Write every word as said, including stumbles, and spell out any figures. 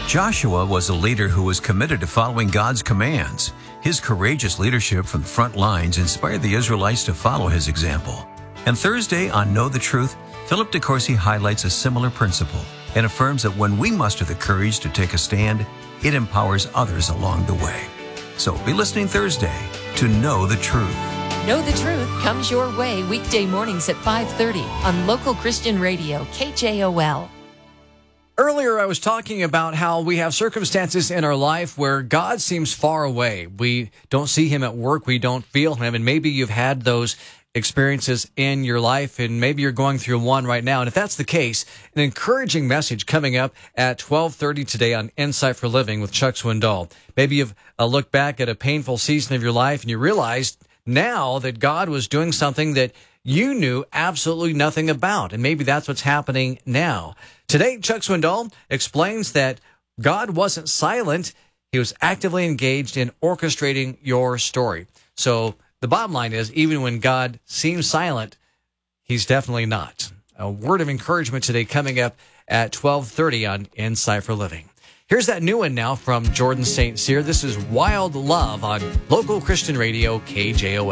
Joshua was a leader who was committed to following God's commands. His courageous leadership from the front lines inspired the Israelites to follow his example. And Thursday on Know the Truth, Philip DeCourcy highlights a similar principle and affirms that when we muster the courage to take a stand, it empowers others along the way. So be listening Thursday to Know the Truth. Know the Truth comes your way weekday mornings at five thirty on local Christian radio, K J O L. Earlier, I was talking about how we have circumstances in our life where God seems far away. We don't see him at work. We don't feel him. And maybe you've had those experiences in your life, and maybe you're going through one right now. And if that's the case, an encouraging message coming up at twelve thirty today on Insight for Living with Chuck Swindoll. Maybe you've uh, looked back at a painful season of your life and you realized now that God was doing something that you knew absolutely nothing about. And maybe that's what's happening now. Today, Chuck Swindoll explains that God wasn't silent. He was actively engaged in orchestrating your story. So the bottom line is, even when God seems silent, he's definitely not. A word of encouragement today coming up at twelve thirty on Insight for Living. Here's that new one now from Jordan Saint Cyr. This is Wild Love on local Christian radio, K J O L.